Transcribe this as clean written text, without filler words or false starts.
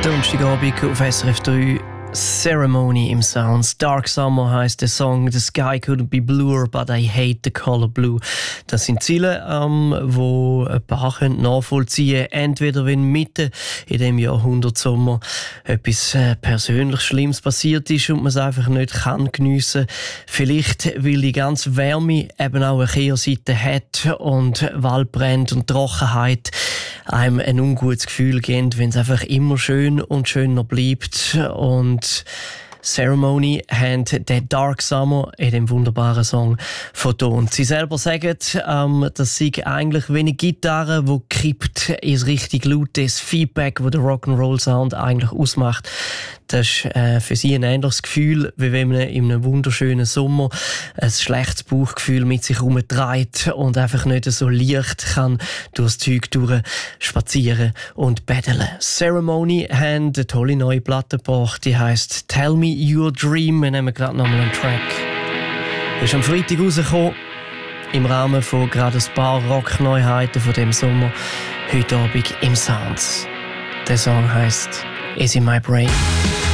Donnerstagabend auf SRF 3. Ceremony im Sounds. Dark Summer heisst der Song. The sky couldn't be bluer, but I hate the color blue. Das sind Ziele, wo ein paar nachvollziehen können. Entweder wenn mitten in dem Jahrhundert Sommer etwas persönlich Schlimmes passiert ist und man es einfach nicht kann geniessen. Vielleicht, weil die ganze Wärme eben auch eine Kehrseite hat und Waldbrände und Trockenheit einem ein ungutes Gefühl geben, wenn es einfach immer schön und schöner bleibt. Und Ceremony haben den Dark Summer in dem wunderbaren Song vertont. Sie selber sagen, das sei eigentlich wie eine Gitarre, die kippt ins richtig lautes Feedback, das der Rock'n'Roll-Sound eigentlich ausmacht. Das ist für sie ein ähnliches Gefühl, wie wenn man in einem wunderschönen Sommer ein schlechtes Bauchgefühl mit sich herumträgt und einfach nicht so leicht kann durchs Zeug spazieren und betteln. Ceremony haben eine tolle neue Platte gebracht, die heisst «Tell Me Your Dream». Wir nehmen gerade nochmal einen Track. Ist am Freitag rausgekommen, im Rahmen von gerade ein paar Rock-Neuheiten von dem Sommer, heute Abend im Sounds. Der Song heisst «Is in My Brain».